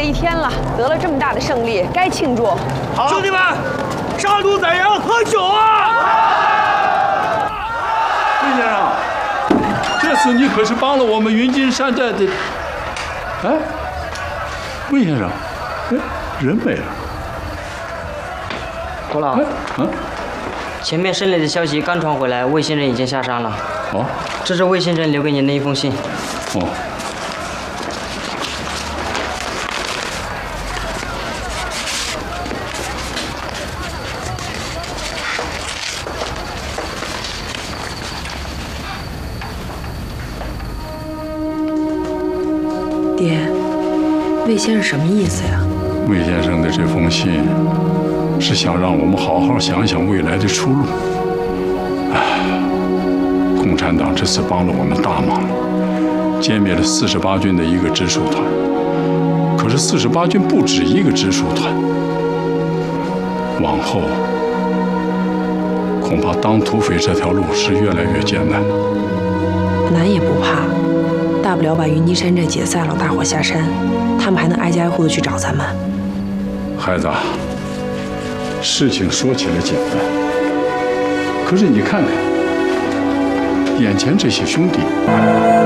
一天了，得了这么大的胜利，该庆祝。 好，兄弟们，杀猪宰羊，喝酒啊！ 魏先生，这次你可是帮了我们云金山寨的。哎，魏先生，哎，人没了。 郭老，前面胜利的消息刚传回来，魏先生已经下山了。 哦， 这是魏先生留给您的一封信。 哦。 爹，魏先生什么意思呀？ 魏先生的这封信是想让我们好好想想未来的出路。共产党这次帮了我们大忙，歼灭了48军的一个直属团。可是48军不止一个直属团，往后恐怕当土匪这条路是越来越艰难。 难也不怕，大不了把云金山寨解散了，大伙下山，他们还能挨家挨户的去找咱们。 孩子，事情说起来简单，可是你看看，眼前这些兄弟。